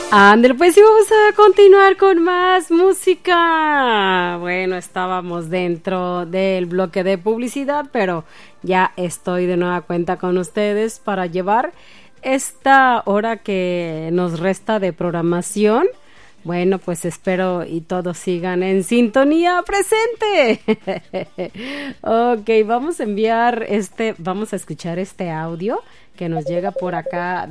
Ándale, pues sí, vamos a continuar con más música. Bueno, estábamos dentro del bloque de publicidad, pero ya estoy de nueva cuenta con ustedes para llevar esta hora que nos resta de programación. Bueno, pues espero y todos sigan en sintonía presente. Ok, vamos a enviar vamos a escuchar este audio que nos llega por acá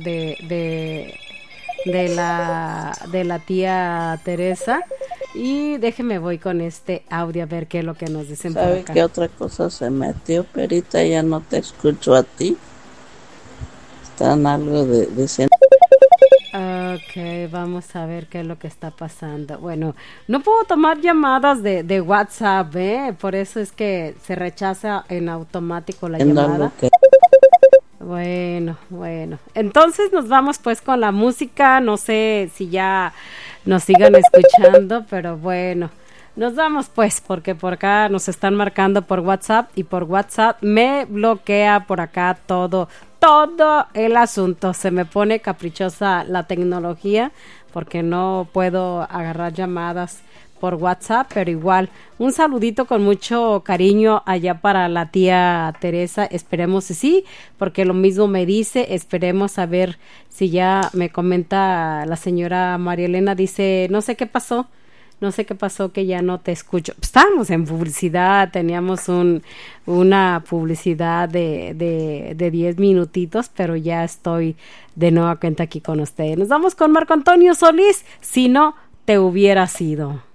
de la tía Teresa, y déjeme voy con este audio a ver qué es lo que nos dicen por ¿Sabe acá. qué otra cosa se metió, Perita? Ya no te escucho a ti. Están algo diciendo. Ok, vamos a ver qué es lo que está pasando. Bueno, no puedo tomar llamadas de WhatsApp, ¿eh? Por eso es que se rechaza en automático la Algo llamada. que Bueno. Entonces nos vamos pues con la música. No sé si ya nos sigan escuchando, pero bueno. Nos vamos pues porque por acá nos están marcando por WhatsApp y por WhatsApp me bloquea por acá todo el asunto. Se me pone caprichosa la tecnología porque no puedo agarrar llamadas por WhatsApp, pero igual, un saludito con mucho cariño allá para la tía Teresa, esperemos que sí, porque lo mismo me dice, esperemos a ver si ya me comenta la señora María Elena, dice, no sé qué pasó que ya no te escucho. Estábamos en publicidad, teníamos una publicidad de 10 minutitos, pero ya estoy de nueva cuenta aquí con ustedes. Nos vamos con Marco Antonio Solís, si no te hubiera sido.